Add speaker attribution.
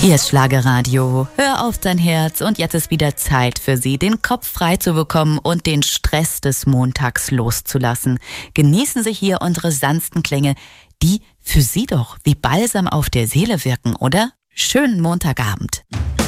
Speaker 1: Hier ist Schlagerradio. Hör auf dein Herz und jetzt ist wieder Zeit für Sie, den Kopf frei zu bekommen und den Stress des Montags loszulassen. Genießen Sie hier unsere sanften Klänge, die für Sie doch wie Balsam auf der Seele wirken, oder? Schönen Montagabend.